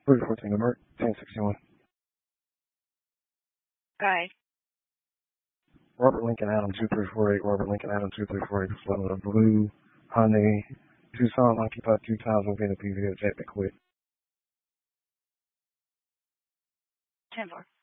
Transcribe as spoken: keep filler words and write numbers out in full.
three fourteen Alert, ten sixty-one. Guy. Robert Lincoln Adam two three four eight, Robert Lincoln Adam two three four eight, flooded a blue Hyundai Tucson occupied two times within a P V at Jack McQuick. ten four.